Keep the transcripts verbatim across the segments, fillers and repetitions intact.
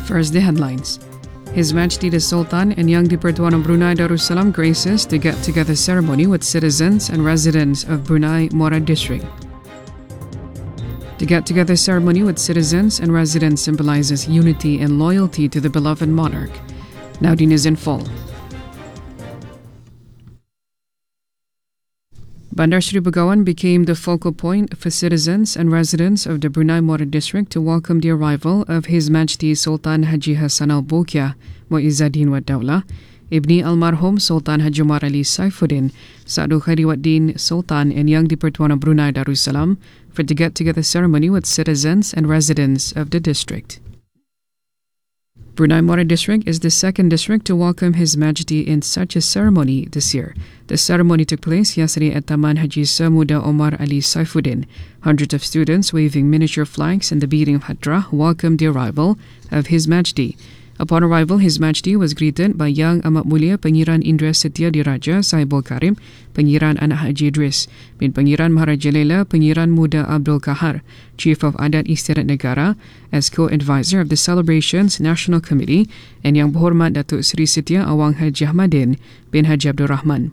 First, the headlines. His Majesty the Sultan and Yang di-Pertuan of Brunei Darussalam graces the get-together ceremony with citizens and residents of Brunei Muara District. The get-together ceremony with citizens and residents symbolizes unity and loyalty to the beloved monarch. Now the news in full. Bandar Seri Begawan became the focal point for citizens and residents of the Brunei Muara District to welcome the arrival of His Majesty Sultan Haji Hassan Al-Bolkiah Muizzaddin Wad Daulah, Ibni Almarhum Sultan Haji Omar Ali Saifuddin, Sa'adu Khairuddin Sultan and Yang di-Pertuan of Brunei Darussalam for the get-together ceremony with citizens and residents of the district. Brunei Muara District is the second district to welcome His Majesty in such a ceremony this year. The ceremony took place yesterday at Taman Haji Samuda Omar Ali Saifuddin. Hundreds of students waving miniature flags and the beating of Hatra welcomed the arrival of His Majesty. Upon arrival, His Majesty was greeted by Yang Amat Mulia Pangeran Indra Setia Diraja Saibul Karim, Pangeran Anak Haji Idris, bin Pangeran Maharaja Lela Pangeran Muda Abdul Kahar, Chief of Adat Istiadat Negara, as co-advisor of the celebration's National Committee, and Yang Berhormat Datuk Seri Setia Awang Haji Ahmadin bin Haji Abdul Rahman.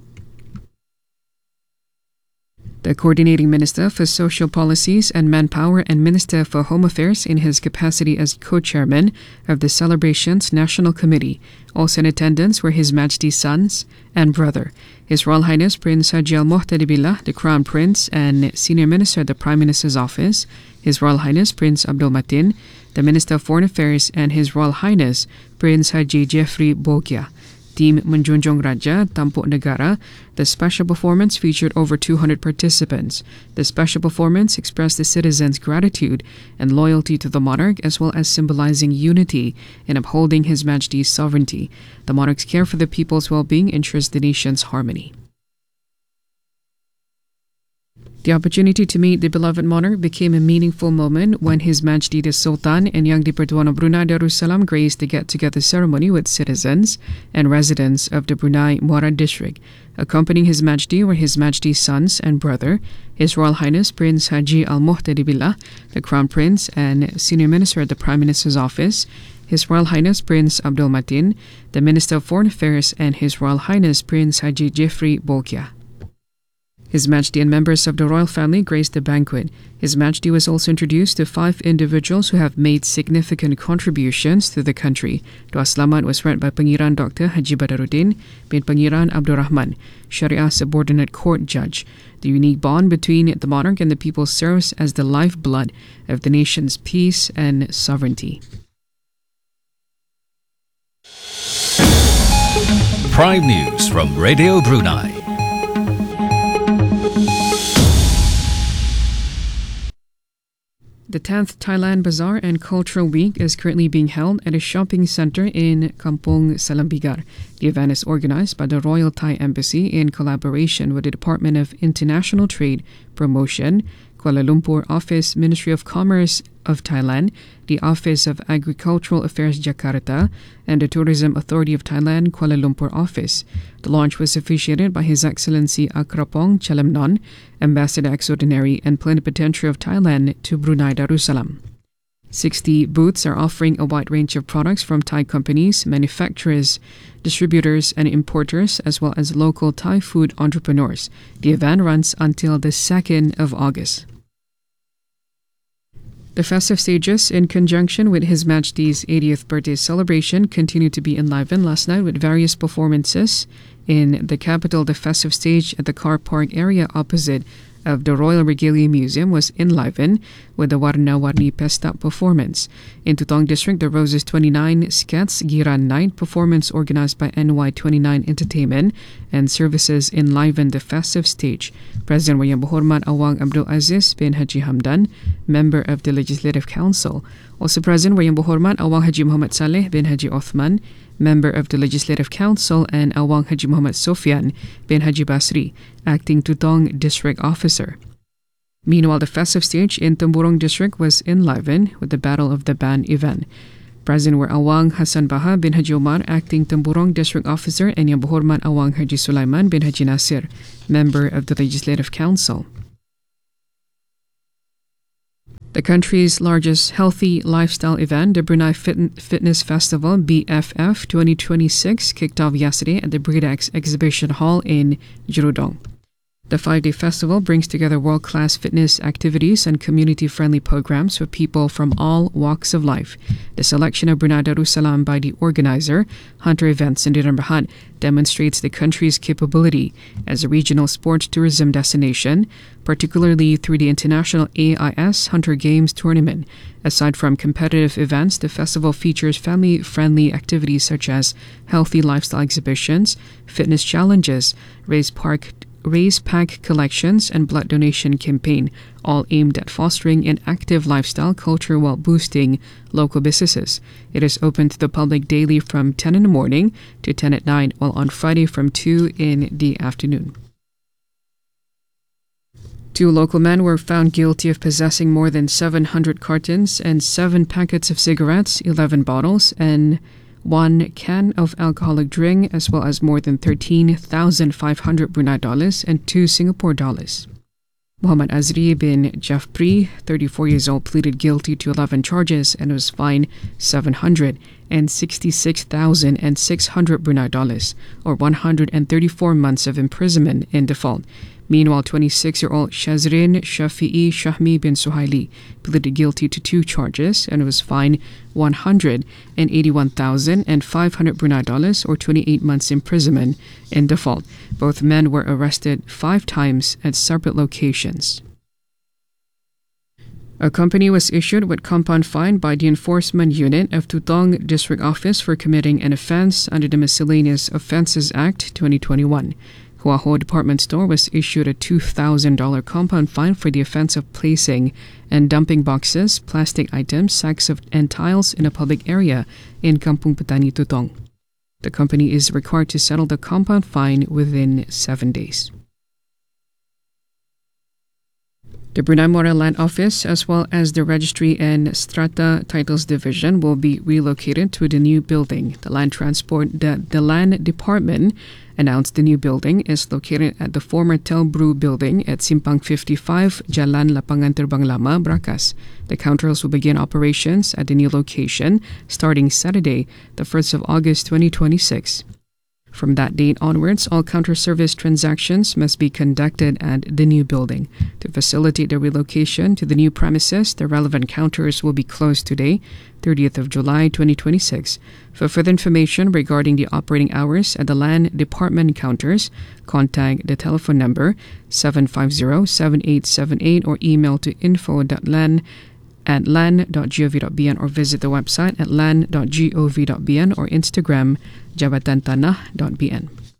The Coordinating Minister for Social Policies and Manpower and Minister for Home Affairs in his capacity as co-chairman of the celebration's National Committee. Also in attendance were His Majesty's sons and brother, His Royal Highness Prince Haji Al-Muhtadi Billah, the Crown Prince and Senior Minister of the Prime Minister's Office, His Royal Highness Prince Abdul Matin, the Minister of Foreign Affairs, and His Royal Highness Prince Haji Jeffrey Bolkiah. Team Menjunjung Raja Tampuk Negara. The special performance featured over two hundred participants. The special performance expressed the citizens' gratitude and loyalty to the monarch, as well as symbolizing unity in upholding His Majesty's sovereignty. The monarch's care for the people's well-being ensures the nation's harmony. The opportunity to meet the beloved monarch became a meaningful moment when His Majesty the Sultan and Yang di-Pertuan of Brunei Darussalam graced the get-together ceremony with citizens and residents of the Brunei Muara District. Accompanying His Majesty were His Majesty's sons and brother, His Royal Highness Prince Haji Al-Muhtadi Billah, the Crown Prince and Senior Minister at the Prime Minister's Office, His Royal Highness Prince Abdul Matin, the Minister of Foreign Affairs, and His Royal Highness Prince Haji Jeffrey Bolkiah. His Majesty and members of the royal family graced the banquet. His Majesty was also introduced to five individuals who have made significant contributions to the country. Dua Selamat was read by Pangeran Doctor Haji Badaruddin bin Pangeran Abdul Rahman, Sharia Subordinate Court Judge. The unique bond between the monarch and the people serves as the lifeblood of the nation's peace and sovereignty. Prime News from Radio Brunei. The tenth Thailand Bazaar and Cultural Week is currently being held at a shopping centre in Kampung Salambigar. The event is organised by the Royal Thai Embassy in collaboration with the Department of International Trade, Promotion, Kuala Lumpur Office, Ministry of Commerce of Thailand, the Office of Agricultural Affairs Jakarta, and the Tourism Authority of Thailand Kuala Lumpur Office. The launch was officiated by His Excellency Akrapong Chalemnon, Ambassador Extraordinary and Plenipotentiary of Thailand to Brunei Darussalam. sixty booths are offering a wide range of products from Thai companies, manufacturers, distributors, and importers, as well as local Thai food entrepreneurs. The event runs until the second of August. The festive stages, in conjunction with His Majesty's eightieth birthday celebration, continued to be enlivened last night with various performances. In the capital, the festive stage at the car park area opposite of the Royal Regalia Museum was enlivened with the Warna Warni Pesta performance. In Tutong District, the Roses twenty-nine Skats Giran Night performance organised by N Y twenty-nine Entertainment and Services enlivened the festive stage. President Yang Berhormat Awang Abdul Aziz bin Haji Hamdan, member of the Legislative Council. Also present were Yang Berhormat Awang Haji Muhammad Saleh bin Haji Othman, member of the Legislative Council, and Awang Haji Muhammad Sofyan bin Haji Basri, acting Tutong District Officer. Meanwhile, the festive stage in Temburong District was enlivened with the Battle of the Band event. Present were Awang Hassan Baha bin Haji Omar, acting Temburong District Officer, and Yang Berhormat Awang Haji Sulaiman bin Haji Nasir, member of the Legislative Council. The country's largest healthy lifestyle event, the Brunei Fit- Fitness Festival B F F twenty twenty-six, kicked off yesterday at the Bridex Exhibition Hall in Jurudong. The five-day festival brings together world-class fitness activities and community-friendly programs for people from all walks of life. The selection of Brunei Darussalam by the organizer, Hunter Events in Sdn Bhd, demonstrates the country's capability as a regional sports tourism destination, particularly through the International A I S Hunter Games Tournament. Aside from competitive events, the festival features family-friendly activities such as healthy lifestyle exhibitions, fitness challenges, race park race pack collections, and blood donation campaign, all aimed at fostering an active lifestyle culture while boosting local businesses. It is open to the public daily from ten in the morning to ten at night, while on Friday from two in the afternoon. Two local men were found guilty of possessing more than seven hundred cartons and seven packets of cigarettes, eleven bottles, and one can of alcoholic drink, as well as more than thirteen thousand five hundred Brunei dollars and two Singapore dollars. Muhammad Azri bin Jafri, thirty-four years old, pleaded guilty to eleven charges and was fined seven hundred sixty-six thousand six hundred Brunei dollars, or one hundred thirty-four months of imprisonment in default. Meanwhile, twenty-six-year-old Shazrin Shafi'i Shahmi bin Suhaili pleaded guilty to two charges and was fined one hundred eighty-one thousand five hundred Brunei dollars, or twenty-eight months imprisonment in default. Both men were arrested five times at separate locations. A company was issued with compound fine by the Enforcement Unit of Tutong District Office for committing an offence under the Miscellaneous Offences Act twenty twenty-one. Hua Ho Department Store was issued a two thousand dollars compound fine for the offence of placing and dumping boxes, plastic items, sacks of, and tiles in a public area in Kampung Petani, Tutong. The company is required to settle the compound fine within seven days. The Brunei Mora Land Office, as well as the Registry and Strata Titles Division, will be relocated to the new building. The Land Transport, the, the Land Department announced the new building is located at the former Telbrew building at Simpang fifty-five, Jalan Lapangan Terbang Lama, Brakas. The counters will begin operations at the new location starting Saturday, the first of August twenty twenty-six. From that date onwards, all counter service transactions must be conducted at the new building. To facilitate the relocation to the new premises, the relevant counters will be closed today, thirtieth of July twenty twenty-six. For further information regarding the operating hours at the Land Department counters, contact the telephone number seven five zero, seven eight seven eight or email to info dot land at land dot gov dot b n or visit the website at land dot gov dot b n or Instagram jabatan tanah dot b n.